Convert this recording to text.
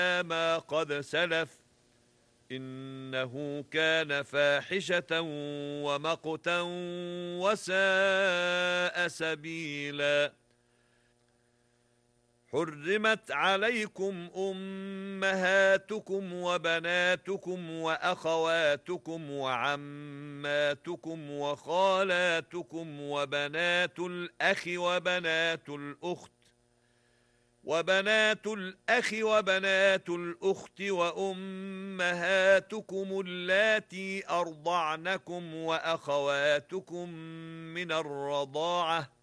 ما قد سلف إنه كان فاحشة ومقتا وساء سبيلا. حرمت عليكم أمهاتكم وبناتكم وأخواتكم وعماتكم وخالاتكم وبنات الأخ وبنات الأخت وأمهاتكم اللاتي أرضعنكم وأخواتكم من الرضاعة